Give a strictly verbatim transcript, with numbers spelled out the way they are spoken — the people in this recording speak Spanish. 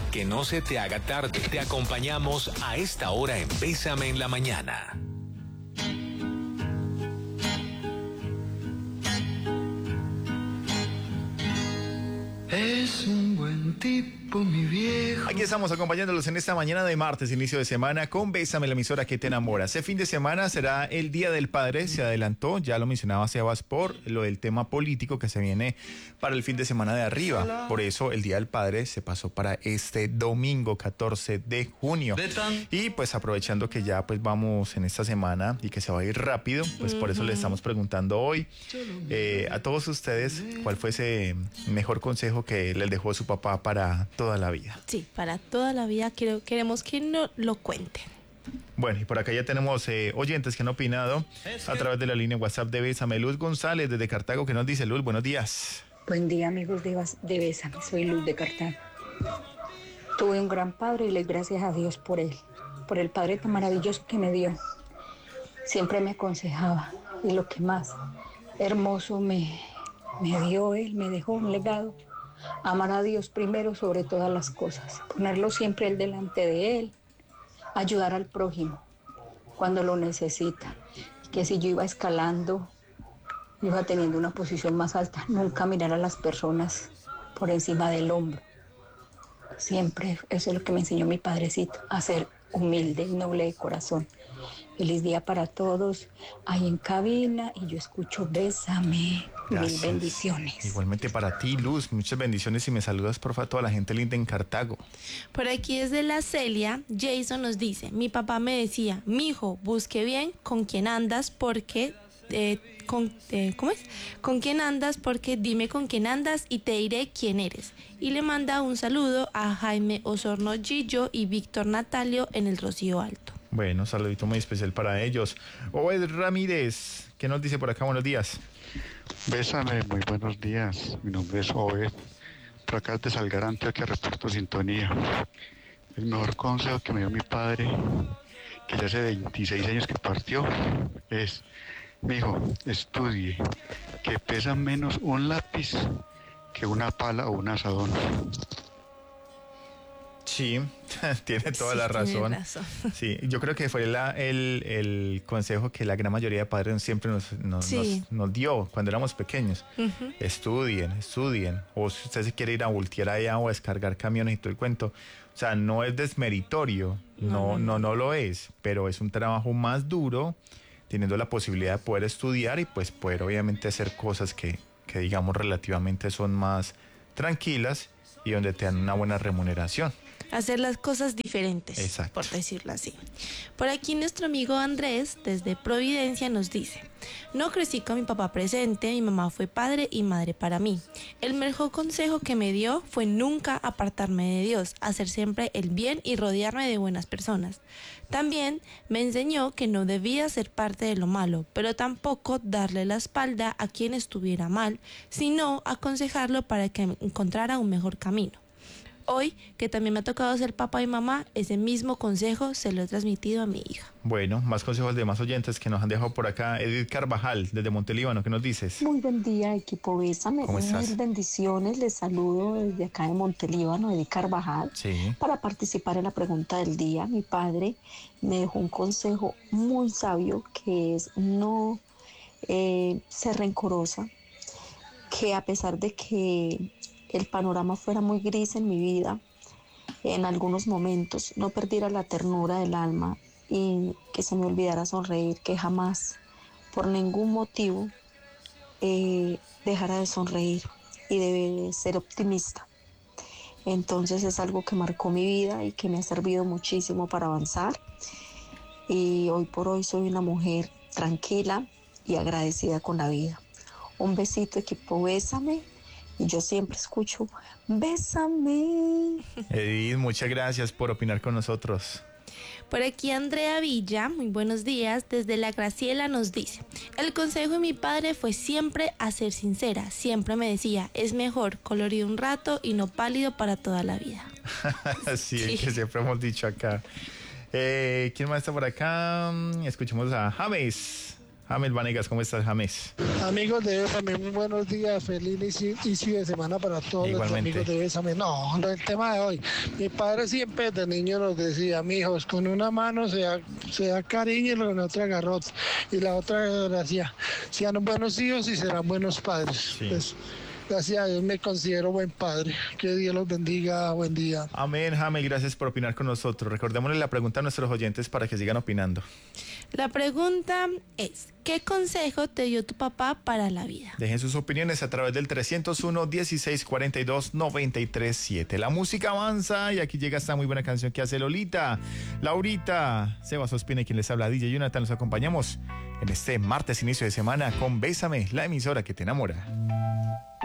Que no se te haga tarde. Te acompañamos a esta hora en Bésame en la Mañana. Es un buen tipo, mi viejo. Aquí estamos acompañándolos en esta mañana de martes, inicio de semana, con Bésame, la emisora que te enamora. Este fin de semana será el Día del Padre, se adelantó, ya lo mencionaba Sebas, por lo del tema político que se viene para el fin de semana de arriba. Por eso el Día del Padre se pasó para este domingo catorce de junio. Y pues aprovechando que ya pues vamos en esta semana y que se va a ir rápido, pues por eso le estamos preguntando hoy eh, a todos ustedes cuál fue ese mejor consejo que les dejó su papá para toda la vida. Sí, para toda la vida quiero, queremos que nos lo cuenten. Bueno, y por acá ya tenemos eh, oyentes que han opinado a través de la línea WhatsApp de Bésame. Luz González desde Cartago, que nos dice. Luz, buenos días. Buen día, amigos de, de Bésame, soy Luz de Cartago. Tuve un gran padre y le doy gracias a Dios por él, por el padre tan maravilloso que me dio. Siempre me aconsejaba y lo que más hermoso me, me dio él, me dejó un legado. Amar a Dios primero sobre todas las cosas, ponerlo siempre él delante de él, ayudar al prójimo cuando lo necesita, que si yo iba escalando, iba teniendo una posición más alta, nunca mirar a las personas por encima del hombro. Siempre, eso es lo que me enseñó mi padrecito, a ser humilde y noble de corazón. Feliz día para todos, ahí en cabina, y yo escucho Bésame. Gracias. Mil bendiciones. Igualmente para ti, Luz, muchas bendiciones y me saludas por favor a toda la gente linda en Cartago. Por aquí desde la Celia, Jason nos dice, mi papá me decía, mijo, busque bien con quién andas porque... Eh, con, eh, ¿cómo es? ¿Con quién andas? Porque dime con quién andas y te diré quién eres. Y le manda un saludo a Jaime Osorno Gillo y Víctor Natalio en el Rocío Alto. Bueno, saludito muy especial para ellos. Obed Ramírez, ¿qué nos dice por acá? Buenos días. Bésame, muy buenos días. Mi nombre es Obed. Por acá de Salgar, Antioquia, reporto sintonía. El mejor consejo que me dio mi padre, que ya hace veintiséis años que partió, es: mijo, estudie, que pesa menos un lápiz que una pala o un asadón. Sí, tiene toda sí, la razón. tiene razón. Sí, yo creo que fue la, el, el consejo que la gran mayoría de padres siempre nos, nos, sí. nos, nos dio cuando éramos pequeños. Uh-huh. Estudien, estudien. O si usted se quiere ir a voltear allá o a descargar camiones y todo el cuento. O sea, no es desmeritorio, no, no, no, no lo es, pero es un trabajo más duro, teniendo la posibilidad de poder estudiar y pues poder obviamente hacer cosas que, que digamos relativamente son más tranquilas y donde te dan una buena remuneración. Hacer las cosas diferentes, exacto, por decirlo así. Por aquí nuestro amigo Andrés, desde Providencia, nos dice: no crecí con mi papá presente, mi mamá fue padre y madre para mí. El mejor consejo que me dio fue nunca apartarme de Dios, hacer siempre el bien y rodearme de buenas personas. También me enseñó que no debía ser parte de lo malo, pero tampoco darle la espalda a quien estuviera mal, sino aconsejarlo para que encontrara un mejor camino. Hoy, que también me ha tocado ser papá y mamá, ese mismo consejo se lo he transmitido a mi hija. Bueno, más consejos de más oyentes que nos han dejado por acá. Edith Carvajal, desde Montelíbano, ¿qué nos dices? Muy buen día, equipo Bésame. ¿Cómo estás? Mil bendiciones, les saludo desde acá de Montelíbano, Edith Carvajal. Sí. Para participar en la pregunta del día, mi padre me dejó un consejo muy sabio, que es no eh, ser rencorosa, que a pesar de que el panorama fuera muy gris en mi vida, en algunos momentos no perdiera la ternura del alma y que se me olvidara sonreír, que jamás, por ningún motivo, eh, dejara de sonreír y de ser optimista. Entonces es algo que marcó mi vida y que me ha servido muchísimo para avanzar. Y hoy por hoy soy una mujer tranquila y agradecida con la vida. Un besito, equipo Bésame. Y yo siempre escucho, Bésame. Edith, muchas gracias por opinar con nosotros. Por aquí Andrea Villa, muy buenos días, desde La Graciela nos dice: el consejo de mi padre fue siempre a ser sincera, siempre me decía, es mejor colorido un rato y no pálido para toda la vida. sí, sí, que siempre hemos dicho acá. Eh, ¿Quién más está por acá? Escuchemos a James. James Vanegas, ¿cómo estás, James? Amigos de Bésame, muy buenos días, feliz inicio de semana para todos. Igualmente. Los amigos de Bésame. No, no, el tema de hoy, mi padre siempre de niño nos decía, mijos, con una mano se da, se da cariño y con otra garrote, y la otra decía, sean buenos hijos y serán buenos padres. Sí. Pues, gracias a Dios me considero buen padre. Que Dios los bendiga. Buen día. Amén, Jamel. Gracias por opinar con nosotros. Recordémosle la pregunta a nuestros oyentes para que sigan opinando. La pregunta es, ¿qué consejo te dio tu papá para la vida? Dejen sus opiniones a través del trescientos uno, dieciséis cuarenta y dos, noventa y tres siete. La música avanza y aquí llega esta muy buena canción que hace Lolita, Laurita, Sebas Ospina y quien les habla, D J Jonathan. Los acompañamos en este martes inicio de semana con Bésame, la emisora que te enamora.